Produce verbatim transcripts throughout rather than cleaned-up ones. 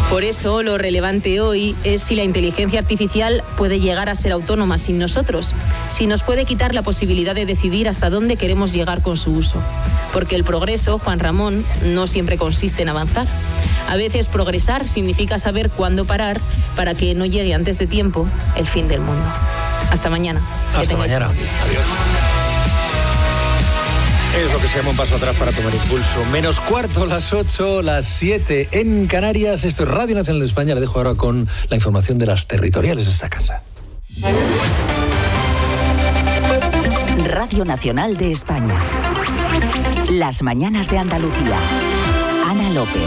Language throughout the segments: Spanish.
Por eso, lo relevante hoy es si la inteligencia artificial puede llegar a ser autónoma sin nosotros, si nos puede quitar la posibilidad de decidir hasta dónde queremos llegar con su uso. Porque el progreso, Juan Ramón, no siempre consiste en avanzar. A veces progresar significa saber cuándo parar para que no llegue antes de tiempo el fin del mundo. Hasta mañana. Hasta mañana. Adiós. Es lo que se llama un paso atrás para tomar impulso. Menos cuarto, las ocho, las siete en Canarias. Esto es Radio Nacional de España. Le dejo ahora con la información de las territoriales de esta casa. Radio Nacional de España. Las mañanas de Andalucía. Ana López.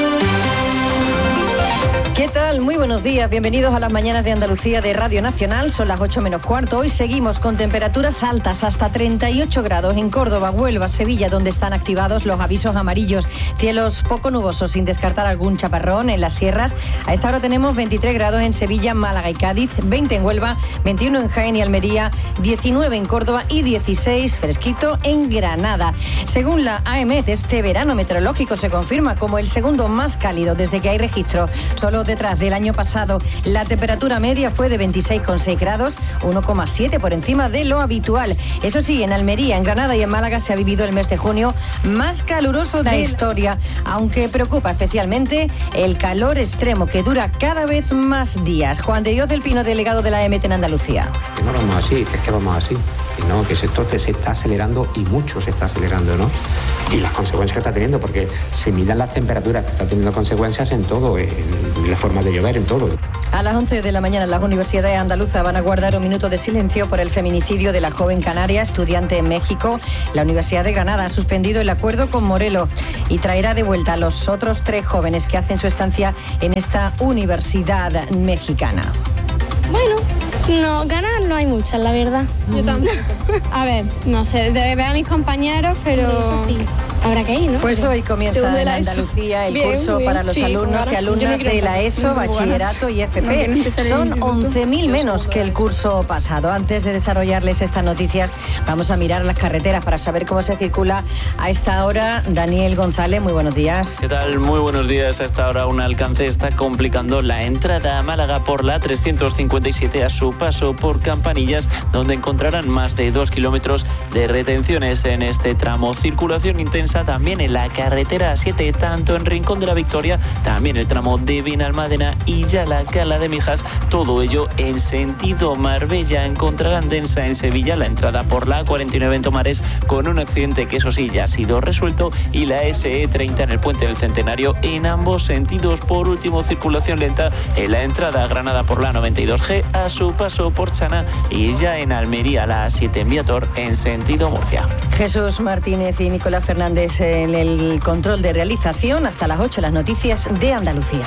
¿Qué tal? Muy buenos días. Bienvenidos a las mañanas de Andalucía de Radio Nacional. Son las ocho menos cuarto. Hoy seguimos con temperaturas altas hasta treinta y ocho grados en Córdoba, Huelva, Sevilla, donde están activados los avisos amarillos. Cielos poco nubosos, sin descartar algún chaparrón en las sierras. A esta hora tenemos veintitrés grados en Sevilla, Málaga y Cádiz, veinte en Huelva, veintiuno en Jaén y Almería, diecinueve en Córdoba y dieciséis fresquito en Granada. Según la A E M E T, este verano meteorológico se confirma como el segundo más cálido desde que hay registro. Solo detrás del año pasado, la temperatura media fue de veintiséis coma seis grados, uno coma siete por encima de lo habitual. Eso sí, en Almería, en Granada y en Málaga se ha vivido el mes de junio más caluroso de la historia, aunque preocupa especialmente el calor extremo que dura cada vez más días. Juan de Dios del Pino, delegado de la A E M E T en Andalucía. Que no vamos así, que es que vamos así, que no, que esto se está acelerando y mucho se está acelerando, ¿no? Y las consecuencias que está teniendo, porque se miran las temperaturas, que está teniendo consecuencias en todo, en la forma de llover, en todo. A las once de la mañana las universidades andaluzas van a guardar un minuto de silencio por el feminicidio de la joven canaria, estudiante en México. La Universidad de Granada ha suspendido el acuerdo con Morelos y traerá de vuelta a los otros tres jóvenes que hacen su estancia en esta universidad mexicana. Bueno, no, ganas no hay muchas, la verdad. Yo tampoco. A ver, no sé, de ver a mis compañeros, pero eso sí, habrá que ir, ¿no? Pues hoy comienza en Andalucía el bien, curso bien, para los sí, alumnos ahora, y alumnas de la ESO, bachillerato y F P. No, Son once mil menos que el curso pasado. Antes de desarrollarles estas noticias, vamos a mirar las carreteras para saber cómo se circula a esta hora. Daniel González, muy buenos días. ¿Qué tal? Muy buenos días. A esta hora un alcance está complicando la entrada a Málaga por la trescientos cincuenta y siete a su paso por Campanillas, donde encontrarán más de dos kilómetros de retenciones en este tramo. Circulación intensa también en la carretera A siete, tanto en Rincón de la Victoria, también el tramo de Benalmádena y ya la Cala de Mijas, todo ello en sentido Marbella. Encontrarán densa en Sevilla la entrada por la A cuarenta y nueve en Tomares, con un accidente que eso sí ya ha sido resuelto, y la S E treinta en el Puente del Centenario en ambos sentidos. Por último, circulación lenta en la entrada a Granada por la noventa y dos G a su paso por Chana, y ya en Almería la A siete en Viator en sentido Murcia. Jesús Martínez y Nicolás Fernández en el control de realización. Hasta las ocho las noticias de Andalucía.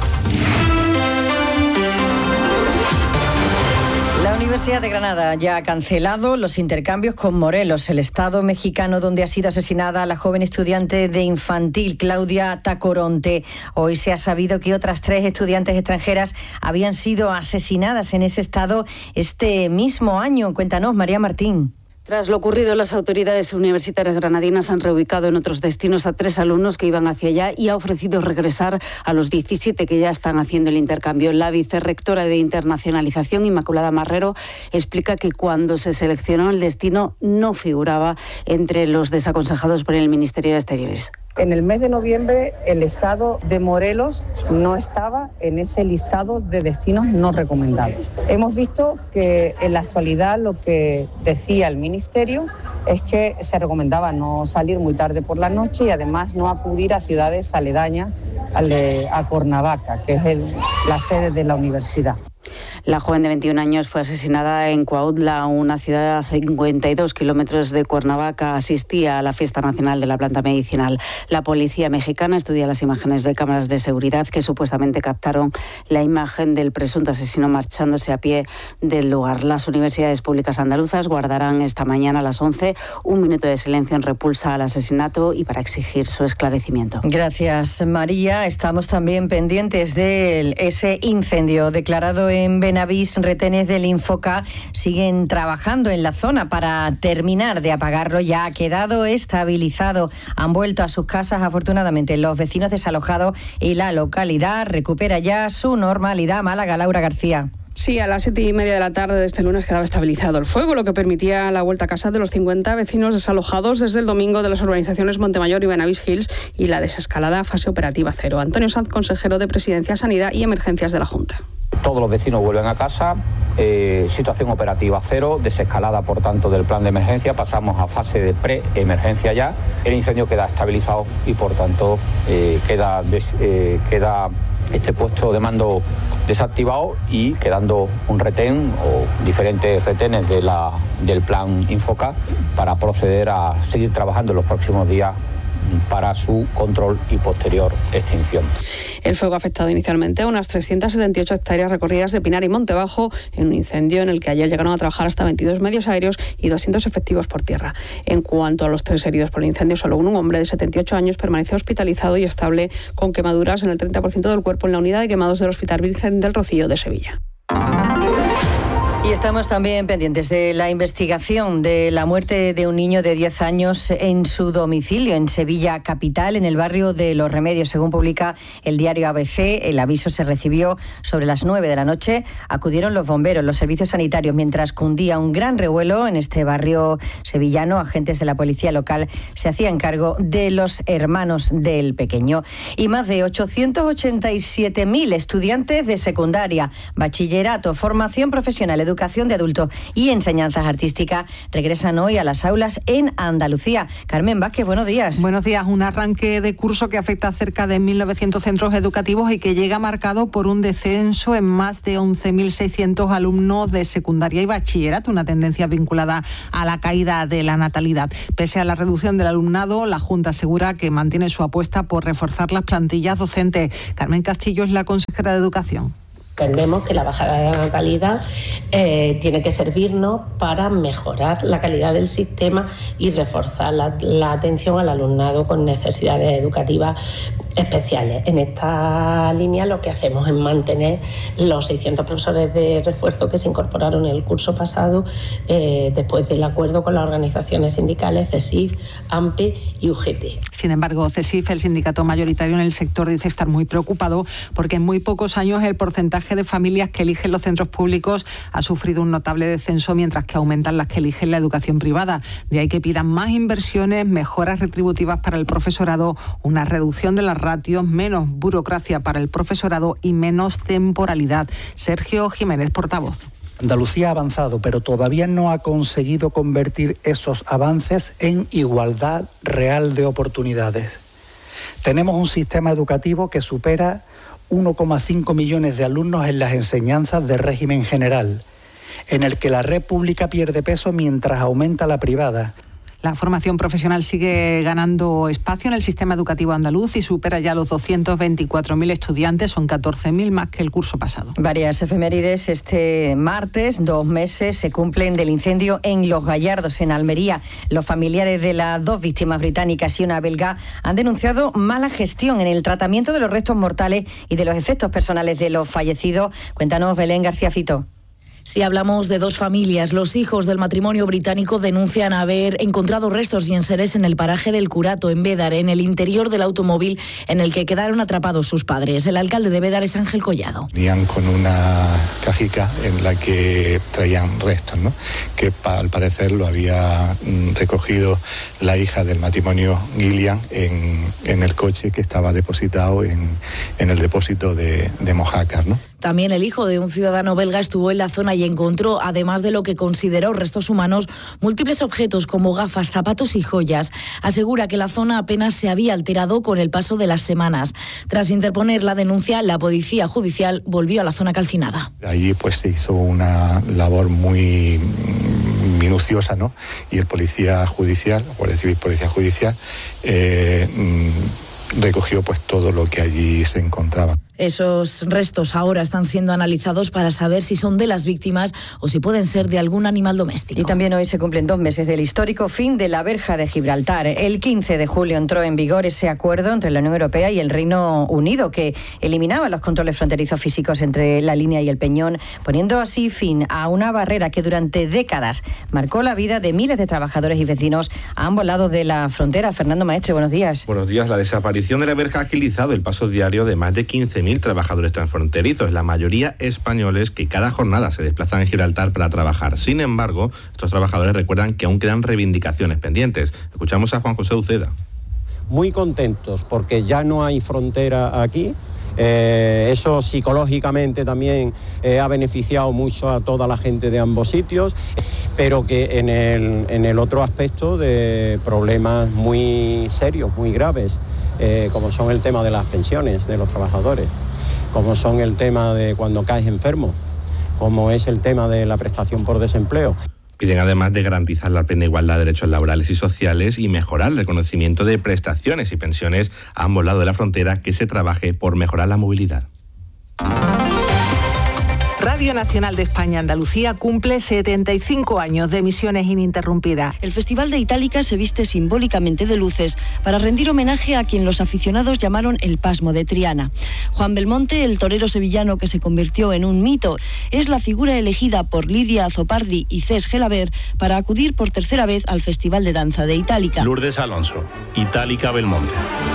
La Universidad de Granada ya ha cancelado los intercambios con Morelos, el estado mexicano donde ha sido asesinada la joven estudiante de infantil Claudia Tacoronte. Hoy se ha sabido que otras tres estudiantes extranjeras habían sido asesinadas en ese estado este mismo año. Cuéntanos, María Martín. Tras lo ocurrido, las autoridades universitarias granadinas han reubicado en otros destinos a tres alumnos que iban hacia allá y ha ofrecido regresar a los diecisiete que ya están haciendo el intercambio. La vicerrectora de Internacionalización, Inmaculada Marrero, explica que cuando se seleccionó el destino no figuraba entre los desaconsejados por el Ministerio de Exteriores. En el mes de noviembre, el estado de Morelos no estaba en ese listado de destinos no recomendados. Hemos visto que en la actualidad lo que decía el Ministerio es que se recomendaba no salir muy tarde por la noche y además no acudir a ciudades aledañas a Cuernavaca, que es el, la sede de la universidad. La joven de veintiún años fue asesinada en Cuautla, una ciudad a cincuenta y dos kilómetros de Cuernavaca. Asistía a la fiesta nacional de la planta medicinal. La policía mexicana estudia las imágenes de cámaras de seguridad que supuestamente captaron la imagen del presunto asesino marchándose a pie del lugar. Las universidades públicas andaluzas guardarán esta mañana a las once un minuto de silencio en repulsa al asesinato y para exigir su esclarecimiento. Gracias, María. Estamos también pendientes de ese incendio declarado en Benalmádena Benavís, retenes del Infoca siguen trabajando en la zona para terminar de apagarlo. Ya ha quedado estabilizado. Han vuelto a sus casas, afortunadamente, los vecinos desalojados y la localidad recupera ya su normalidad. Málaga, Laura García. Sí, a las siete y media de la tarde de este lunes quedaba estabilizado el fuego, lo que permitía la vuelta a casa de los cincuenta vecinos desalojados desde el domingo de las urbanizaciones Montemayor y Benavís Hills y la desescalada a fase operativa cero. Antonio Sanz, consejero de Presidencia, Sanidad y Emergencias de la Junta. Todos los vecinos vuelven a casa, eh, situación operativa cero, desescalada por tanto del plan de emergencia, pasamos a fase de pre-emergencia ya, el incendio queda estabilizado y por tanto eh, queda, des, eh, queda este puesto de mando desactivado y quedando un retén o diferentes retenes de la, del plan Infoca para proceder a seguir trabajando en los próximos días para su control y posterior extinción. El fuego ha afectado inicialmente a unas trescientas setenta y ocho hectáreas recorridas de Pinar y Montebajo en un incendio en el que ayer llegaron a trabajar hasta veintidós medios aéreos y doscientos efectivos por tierra. En cuanto a los tres heridos por el incendio, solo un hombre de setenta y ocho años permanece hospitalizado y estable con quemaduras en el treinta por ciento del cuerpo en la unidad de quemados del Hospital Virgen del Rocío de Sevilla. Y estamos también pendientes de la investigación de la muerte de un niño de diez años en su domicilio en Sevilla capital, en el barrio de Los Remedios. Según publica el diario A B C, el aviso se recibió sobre las nueve de la noche. Acudieron los bomberos, los servicios sanitarios, mientras cundía un gran revuelo en este barrio sevillano. Agentes de la policía local se hacían cargo de los hermanos del pequeño. Y más de ochocientos ochenta y siete mil estudiantes de secundaria, bachillerato, formación profesional, educación de adultos y enseñanzas artísticas regresan hoy a las aulas en Andalucía. Carmen Vázquez, buenos días. Buenos días. Un arranque de curso que afecta a cerca de mil novecientos centros educativos y que llega marcado por un descenso en más de once mil seiscientos alumnos de secundaria y bachillerato, una tendencia vinculada a la caída de la natalidad. Pese a la reducción del alumnado, la Junta asegura que mantiene su apuesta por reforzar las plantillas docentes. Carmen Castillo es la consejera de Educación. Entendemos que la bajada de la natalidad eh, tiene que servirnos para mejorar la calidad del sistema y reforzar la, la atención al alumnado con necesidades educativas especiales. En esta línea lo que hacemos es mantener los seiscientos profesores de refuerzo que se incorporaron en el curso pasado eh, después del acuerdo con las organizaciones sindicales CESIF, AMPE y U G T. Sin embargo, CESIF, el sindicato mayoritario en el sector, dice estar muy preocupado porque en muy pocos años el porcentaje de familias que eligen los centros públicos ha sufrido un notable descenso, mientras que aumentan las que eligen la educación privada. De ahí que pidan más inversiones, mejoras retributivas para el profesorado, una reducción de las ratios, menos burocracia para el profesorado y menos temporalidad. Sergio Jiménez, portavoz. Andalucía ha avanzado, pero todavía no ha conseguido convertir esos avances en igualdad real de oportunidades. Tenemos un sistema educativo que supera uno coma cinco millones de alumnos en las enseñanzas de régimen general, en el que la red pública pierde peso mientras aumenta la privada. La formación profesional sigue ganando espacio en el sistema educativo andaluz y supera ya los doscientos veinticuatro mil estudiantes, son catorce mil más que el curso pasado. Varias efemérides este martes, dos meses se cumplen del incendio en Los Gallardos, en Almería. Los familiares de las dos víctimas británicas y una belga han denunciado mala gestión en el tratamiento de los restos mortales y de los efectos personales de los fallecidos. Cuéntanos, Belén García Fito. Si hablamos de dos familias, los hijos del matrimonio británico denuncian haber encontrado restos y enseres en el paraje del Curato, en Bédar, en el interior del automóvil en el que quedaron atrapados sus padres. El alcalde de Bédar es Ángel Collado. Venían con una cajica en la que traían restos, ¿no? Que al parecer lo había recogido la hija del matrimonio Gillian en, en el coche que estaba depositado en, en el depósito de, de Mojácar, ¿no? También el hijo de un ciudadano belga estuvo en la zona y encontró, además de lo que consideró restos humanos, múltiples objetos como gafas, zapatos y joyas. Asegura que la zona apenas se había alterado con el paso de las semanas. Tras interponer la denuncia, la policía judicial volvió a la zona calcinada. Allí pues se hizo una labor muy minuciosa, ¿no? Y el policía judicial, Guardia Civil Policía Judicial, eh, recogió pues todo lo que allí se encontraba. Esos restos ahora están siendo analizados para saber si son de las víctimas o si pueden ser de algún animal doméstico. Y también hoy se cumplen dos meses del histórico fin de la verja de Gibraltar. El quince de julio entró en vigor ese acuerdo entre la Unión Europea y el Reino Unido que eliminaba los controles fronterizos físicos entre la línea y el Peñón, poniendo así fin a una barrera que durante décadas marcó la vida de miles de trabajadores y vecinos a ambos lados de la frontera. Fernando Maestre, buenos días. Buenos días. La desaparición de la verja ha agilizado el paso diario de más de quince mil trabajadores transfronterizos, la mayoría españoles que cada jornada se desplazan en Gibraltar para trabajar. Sin embargo, estos trabajadores recuerdan que aún quedan reivindicaciones pendientes. Escuchamos a Juan José Uceda. Muy contentos porque ya no hay frontera aquí. Eh, eso psicológicamente también eh, ha beneficiado mucho a toda la gente de ambos sitios, pero que en el, en el otro aspecto de problemas muy serios, muy graves, eh, como son el tema de las pensiones de los trabajadores, como son el tema de cuando caes enfermo, como es el tema de la prestación por desempleo. Piden además de garantizar la plena igualdad de derechos laborales y sociales y mejorar el reconocimiento de prestaciones y pensiones a ambos lados de la frontera, que se trabaje por mejorar la movilidad. Radio Nacional de España Andalucía cumple setenta y cinco años de emisiones ininterrumpidas. El Festival de Itálica se viste simbólicamente de luces para rendir homenaje a quien los aficionados llamaron el Pasmo de Triana. Juan Belmonte, el torero sevillano que se convirtió en un mito, es la figura elegida por Lidia Azopardi y Cés Gelaber para acudir por tercera vez al Festival de Danza de Itálica. Lourdes Alonso, Itálica Belmonte.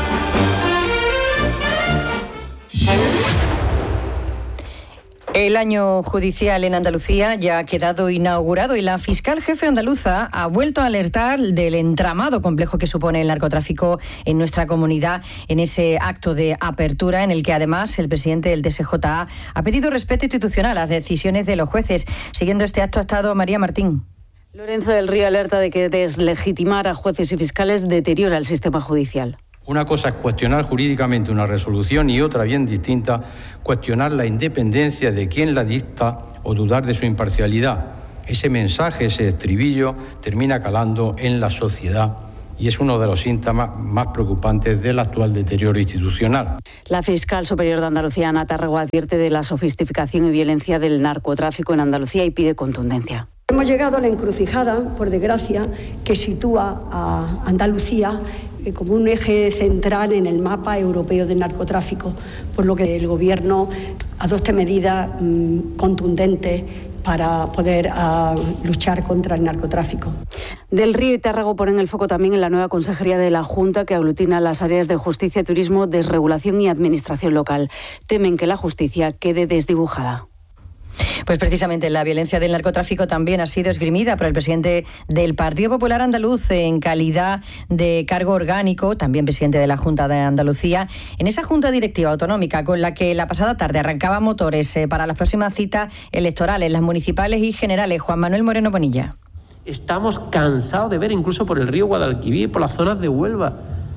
El año judicial en Andalucía ya ha quedado inaugurado y la fiscal jefe andaluza ha vuelto a alertar del entramado complejo que supone el narcotráfico en nuestra comunidad en ese acto de apertura en el que además el presidente del T S J A ha pedido respeto institucional a las decisiones de los jueces. Siguiendo este acto ha estado María Martín. Lorenzo del Río alerta de que deslegitimar a jueces y fiscales deteriora el sistema judicial. Una cosa es cuestionar jurídicamente una resolución y otra, bien distinta, cuestionar la independencia de quien la dicta o dudar de su imparcialidad. Ese mensaje, ese estribillo, termina calando en la sociedad y es uno de los síntomas más preocupantes del actual deterioro institucional. La fiscal superior de Andalucía, Ana Tárrego, advierte de la sofisticación y violencia del narcotráfico en Andalucía y pide contundencia. Hemos llegado a la encrucijada, por desgracia, que sitúa a Andalucía como un eje central en el mapa europeo del narcotráfico, por lo que el Gobierno adopte medidas mmm, contundentes para poder uh, luchar contra el narcotráfico. Del Río y Tárrego ponen el foco también en la nueva consejería de la Junta que aglutina las áreas de justicia, turismo, desregulación y administración local. Temen que la justicia quede desdibujada. Pues precisamente la violencia del narcotráfico también ha sido esgrimida por el presidente del Partido Popular Andaluz en calidad de cargo orgánico, también presidente de la Junta de Andalucía, en esa Junta Directiva Autonómica con la que la pasada tarde arrancaba motores eh, para las próximas citas electorales, las municipales y generales. Juan Manuel Moreno Bonilla. Estamos cansados de ver incluso por el río Guadalquivir, por las zonas de Huelva,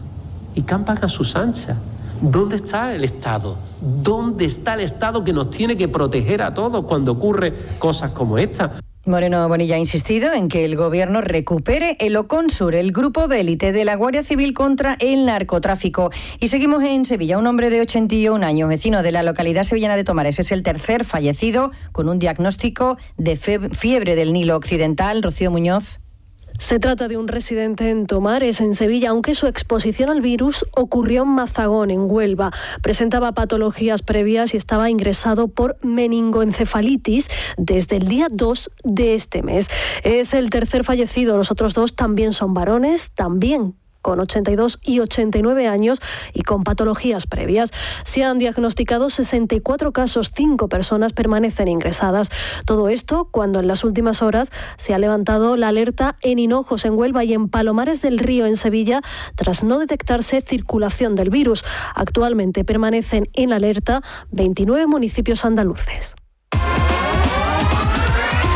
y campan a sus anchas. ¿Dónde está el Estado? ¿Dónde está el Estado que nos tiene que proteger a todos cuando ocurre cosas como esta? Moreno Bonilla ha insistido en que el Gobierno recupere el Oconsur, el grupo de élite de la Guardia Civil contra el narcotráfico. Y seguimos en Sevilla. Un hombre de ochenta y un años, vecino de la localidad sevillana de Tomares, es el tercer fallecido con un diagnóstico de fiebre del Nilo Occidental. Rocío Muñoz. Se trata de un residente en Tomares, en Sevilla, aunque su exposición al virus ocurrió en Mazagón, en Huelva. Presentaba patologías previas y estaba ingresado por meningoencefalitis desde el día dos de este mes. Es el tercer fallecido, los otros dos también son varones, también con ochenta y dos y ochenta y nueve años y con patologías previas. Se han diagnosticado sesenta y cuatro casos, cinco personas permanecen ingresadas. Todo esto cuando en las últimas horas se ha levantado la alerta en Hinojos, en Huelva, y en Palomares del Río, en Sevilla, tras no detectarse circulación del virus. Actualmente permanecen en alerta veintinueve municipios andaluces.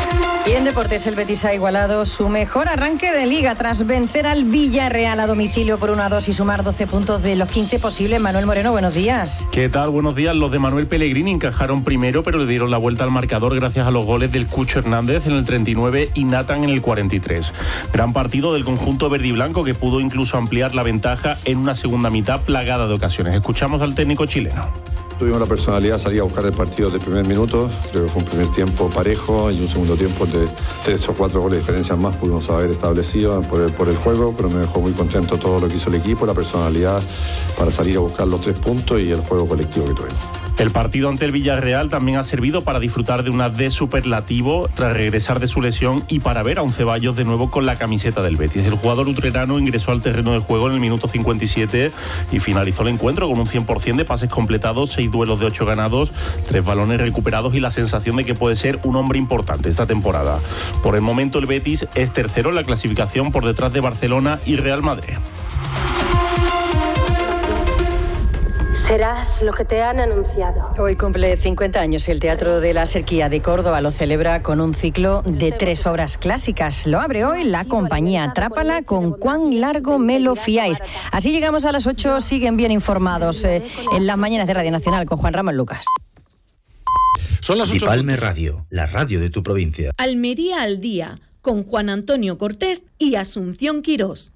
Y en deportes, el Betis ha igualado su mejor arranque de liga tras vencer al Villarreal a domicilio por uno a dos y sumar doce puntos de los quince posibles. Manuel Moreno, buenos días. ¿Qué tal? Buenos días. Los de Manuel Pellegrini encajaron primero, pero le dieron la vuelta al marcador gracias a los goles del Cucho Hernández en el treinta y nueve y Nathan en el cuarenta y tres. Gran partido del conjunto verde y blanco que pudo incluso ampliar la ventaja en una segunda mitad plagada de ocasiones. Escuchamos al técnico chileno. Tuvimos la personalidad, salir a buscar el partido del primer minuto. Creo que fue un primer tiempo parejo y un segundo tiempo de tres o cuatro goles de diferencia más pudimos haber establecido por el, por el juego, pero me dejó muy contento todo lo que hizo el equipo, la personalidad para salir a buscar los tres puntos y el juego colectivo que tuvimos. El partido ante el Villarreal también ha servido para disfrutar de una D superlativo tras regresar de su lesión y para ver a un Ceballos de nuevo con la camiseta del Betis. El jugador utrerano ingresó al terreno del juego en el minuto cincuenta y siete y finalizó el encuentro con un cien por ciento de pases completados, seis duelos de ocho ganados, tres balones recuperados y la sensación de que puede ser un hombre importante esta temporada. Por el momento el Betis es tercero en la clasificación por detrás de Barcelona y Real Madrid. Serás lo que te han anunciado. Hoy cumple cincuenta años el Teatro de la Serquía de Córdoba. Lo celebra con un ciclo de tres obras clásicas. Lo abre hoy la compañía Trápala con Cuán largo me lo fiáis. Así llegamos a las ocho. Siguen bien informados eh, en las mañanas de Radio Nacional con Juan Ramón Lucas. Son las ocho. Palme Radio, la radio de tu provincia. Almería al día con Juan Antonio Cortés y Asunción Quirós.